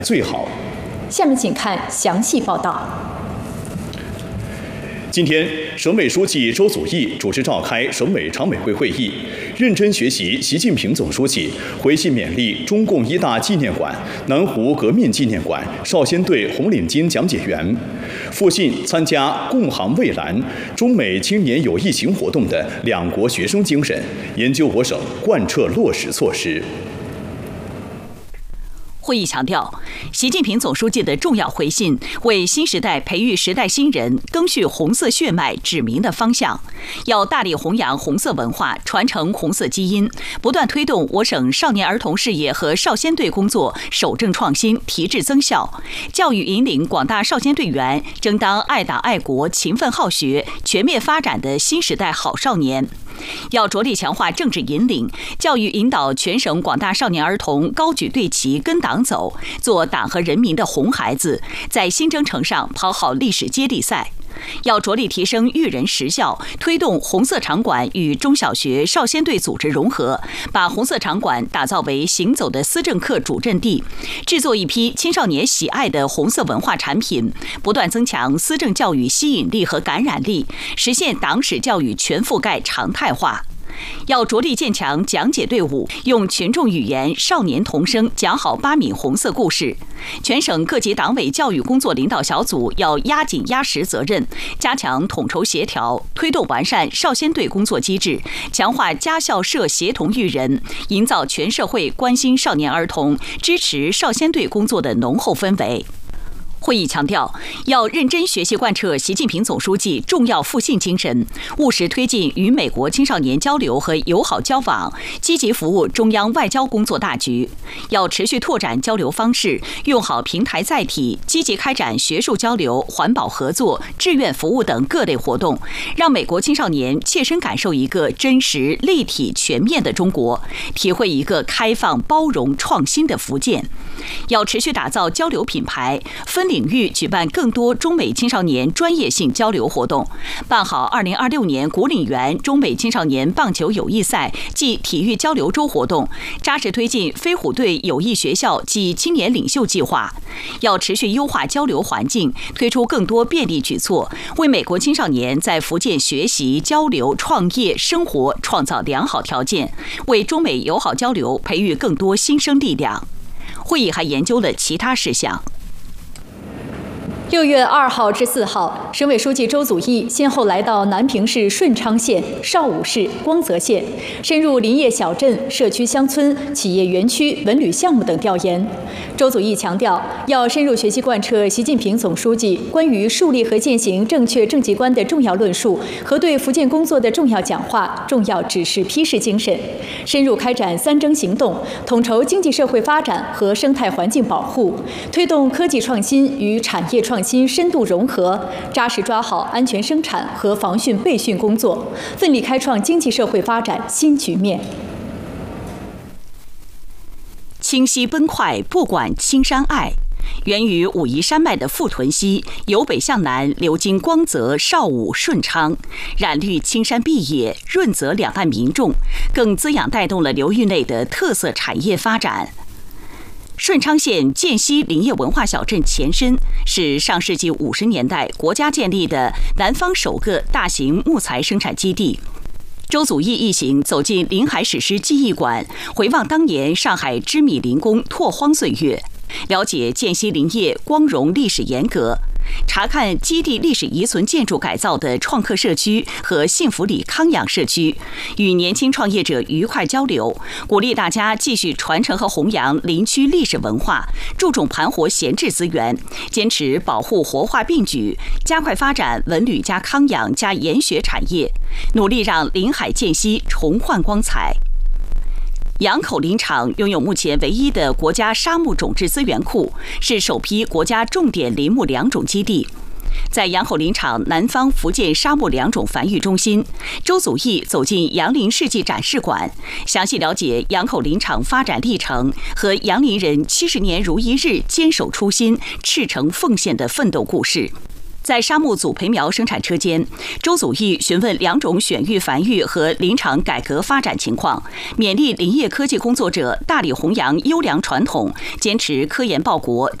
最好。 下面请看详细报道。 今天，省委书记周祖义主持召开省委常委会会议，认真学习习近平总书记回信勉励中共一大纪念馆、南湖革命纪念馆少先队红领巾讲解员，复信参加共航蔚蓝中美青年友谊行活动的两国学生精神，研究我省贯彻落实措施。 会议强调，习近平总书记的重要回信为新时代培育时代新人、赓续红色血脉指明了方向。要大力弘扬红色文化，传承红色基因，不断推动我省少年儿童事业和少先队工作守正创新、提质增效，教育引领广大少先队员争当爱党爱国、勤奋好学、全面发展的新时代好少年。要着力强化政治引领，教育引导全省广大少年儿童高举队旗跟党走，做党和人民的红孩子，在新征程上跑好历史接力赛。要着力提升育人实效，推动红色场馆与中小学少先队组织融合，把红色场馆打造为行走的思政课主阵地，制作一批青少年喜爱的红色文化产品，不断增强思政教育吸引力和感染力，实现党史教育全覆盖常态化。要着力建强讲解队伍，用群众语言、少年童声讲好8闽红色故事。全省各级党委教育工作领导小组要压紧压实责任，加强统筹协调，推动完善少先队工作机制，强化家校社协同育人，营造全社会关心少年儿童、支持少先队工作的浓厚氛围。会议强调，要认真学习贯彻习近平总书记重要复信精神，务实推进与美国青少年交流和友好交往，积极服务中央外交工作大局。要持续拓展交流方式，用好平台载体，积极开展学术交流、环保合作、志愿服务等各类活动，让美国青少年切身感受一个真实、立体、全面的中国，体会一个开放、包容、创新的福建。要持续打造交流品牌，分领域举办更多中美青少年专业性交流活动，办好2026年古岭园中美青少年棒球友谊赛暨体育交流周活动，扎实推进飞虎队友谊学校暨青年领袖计划。要持续优化交流环境，推出更多便利举措，为美国青少年在福建学习、交流、创业、生活创造良好条件，为中美友好交流培育更多新生力量。会议还研究了其他事项。 6月2号至4号，省委书记周祖义先后来到南平市顺昌县、邵武市、光泽县，深入林业小镇、社区乡村、企业园区、文旅项目等调研。周祖义强调，要深入学习贯彻习近平总书记关于树立和践行正确政绩观的重要论述和对福建工作的重要讲话、重要指示批示精神，深入开展3征行动，统筹经济社会发展和生态环境保护，推动科技创新与产业创新深度融合，扎实抓好安全生产和防汛备汛工作，奋力开创经济社会发展新局面。 清溪奔快，不管青山爱。源于武夷山脉的富屯溪，由北向南流经光泽、邵武、顺昌，染绿青山碧野，润泽两岸民众，更滋养带动了流域内的特色产业发展。顺昌县涧溪林业文化小镇前身是上世纪50年代国家建立的南方首个大型木材生产基地。周祖义一行走进临海史诗记忆馆，回望当年上海织米林工拓荒岁月，了解涧溪林业光荣历史沿革，查看基地历史遗存建筑改造的创客社区和幸福里康养社区，与年轻创业者愉快交流，鼓励大家继续传承和弘扬林区历史文化，注重盘活闲置资源，坚持保护活化并举，加快发展文旅加康养加研学产业，努力让临海涧溪重焕光彩。杨口林场拥有目前唯一的国家沙木种质资源库，是首批国家重点林木良种基地。在杨口林场南方福建沙木良种繁育中心，周祖义走进杨林世纪展示馆，详细了解杨口林场发展历程和杨林人70年如一日坚守初心、赤诚奉献的奋斗故事。 在沙木组培苗生产车间，周祖义询问2种选育繁育和林场改革发展情况，勉励林业科技工作者大力弘扬优良传统，坚持科研报国。